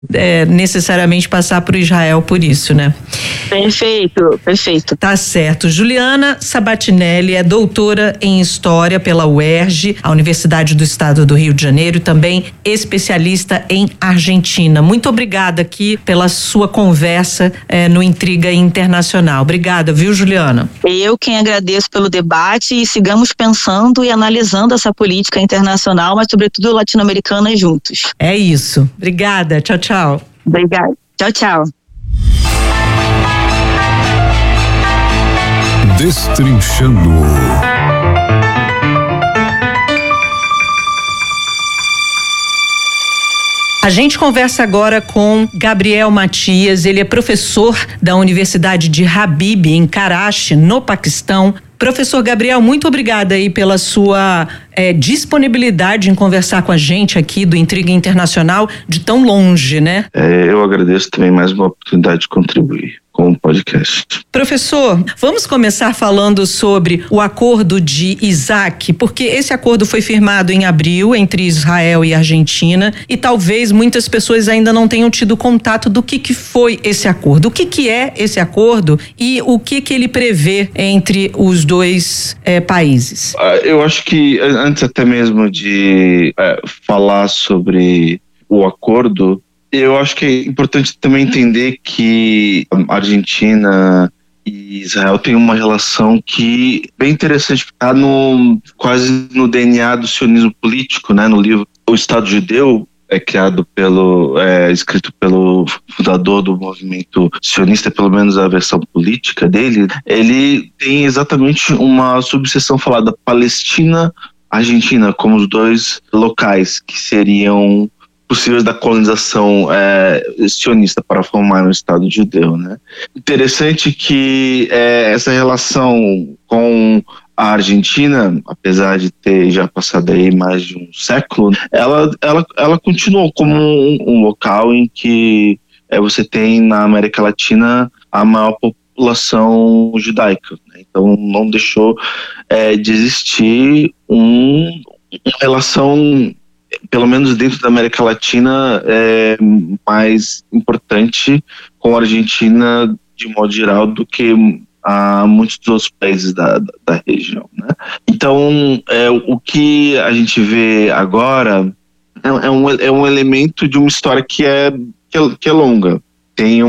necessariamente passar por Israel por isso, né? Perfeito. Tá certo. Juliana Sabatinelli é doutora em História pela UERJ, a Universidade do Estado do Rio de Janeiro, e também especialista em Argentina. Muito obrigada aqui pela sua conversa no Intriga Internacional. Obrigada, viu, Juliana? Eu quem agradeço pelo debate e sigamos pensando e analisando essa política internacional, mas sobretudo latino-americana juntos. É isso. Obrigada. Tchau, tchau. Obrigada. Tchau, tchau. Destrinchando. A gente conversa agora com Gabriel Matias. Ele é professor da Universidade de Habib, em Karachi, no Paquistão. Professor Gabriel, muito obrigada aí pela sua disponibilidade em conversar com a gente aqui do Intriga Internacional de tão longe, né? Eu agradeço também mais uma oportunidade de contribuir com o podcast. Professor, vamos começar falando sobre o acordo de Isaac, porque esse acordo foi firmado em abril entre Israel e Argentina e talvez muitas pessoas ainda não tenham tido contato do que foi esse acordo. O que é esse acordo e o que ele prevê entre os dois países? Eu acho que antes até mesmo de falar sobre o acordo, eu acho que é importante também entender que a Argentina e Israel têm uma relação que é bem interessante, está quase no DNA do sionismo político, né? No livro O Estado Judeu, escrito pelo fundador do movimento sionista, pelo menos a versão política dele, ele tem exatamente uma subseção falada Palestina-Argentina como os dois locais que seriam possíveis da colonização sionista para formar um Estado judeu, né? Interessante que essa relação com a Argentina, apesar de ter já passado aí mais de um século, ela continuou como um local em que você tem na América Latina a maior população judaica, né? Então não deixou de existir uma relação, pelo menos dentro da América Latina, mais importante com a Argentina de modo geral do que a muitos dos outros países da região, né? Então, o que a gente vê agora é um elemento de uma história que é longa. Tem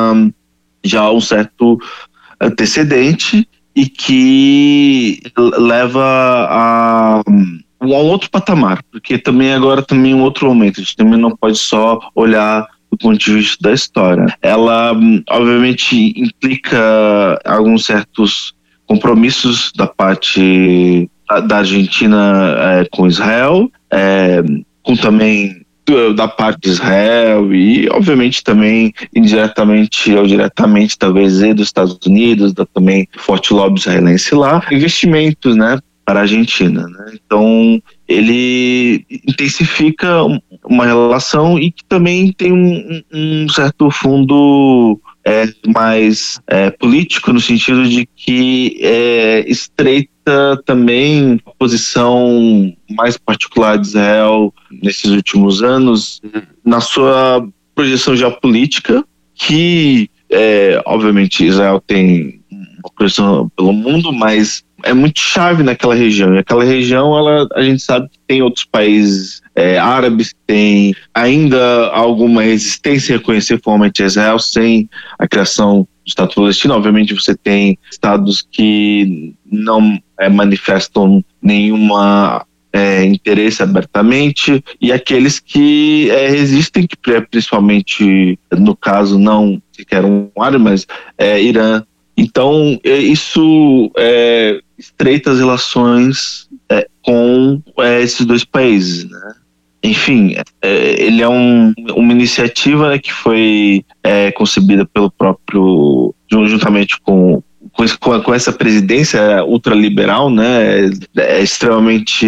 já um certo antecedente e que leva a um outro patamar, porque também agora um outro momento. A gente também não pode só olhar do ponto de vista da história. Ela, obviamente, implica alguns certos compromissos da parte da Argentina com Israel, com também da parte de Israel e, obviamente, também indiretamente ou diretamente, talvez, dos Estados Unidos, também forte lobby israelense lá, investimentos, né, para a Argentina, né? Então, ele intensifica uma relação e que também tem um certo fundo mais político, no sentido de que estreita também a posição mais particular de Israel nesses últimos anos na sua projeção geopolítica, que obviamente Israel tem uma projeção pelo mundo, mas é muito chave naquela região. E aquela região, a gente sabe que tem outros países árabes que têm ainda alguma resistência a reconhecer formalmente Israel sem a criação do Estado palestino. Obviamente você tem estados que não manifestam nenhuma interesse abertamente, e aqueles que resistem, que principalmente, no caso, não sequer um árabe, mas Irã. Então, isso estreita as relações com esses dois países, né? Enfim, ele é uma iniciativa, né, que foi concebida pelo próprio, juntamente com essa presidência ultraliberal, né, extremamente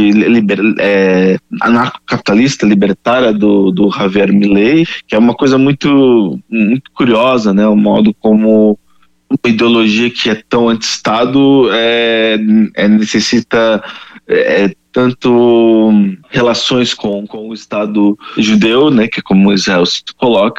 anarcocapitalista, libertária do Javier Milei, que é uma coisa muito, muito curiosa, né, o modo como uma ideologia que é tão anti-Estado necessita tanto relações com o Estado judeu, né, que é como Israel se coloca,